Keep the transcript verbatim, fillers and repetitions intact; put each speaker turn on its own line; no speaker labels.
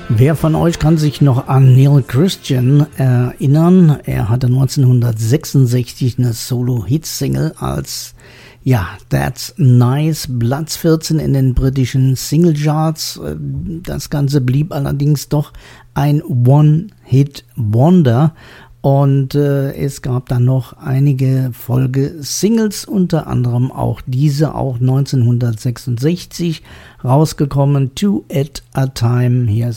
Wer von euch kann sich noch an Neil Christian erinnern? Er hatte neunzehnhundertsechsundsechzig eine Solo-Hit-Single als ja, That's Nice, Platz vierzehn in den britischen Singlecharts. Das Ganze blieb allerdings doch ein One-Hit-Wonder. Und äh, es gab dann noch einige Folge-Singles, unter anderem auch diese, auch neunzehnhundertsechsundsechzig rausgekommen, Two at a Time. Hier ist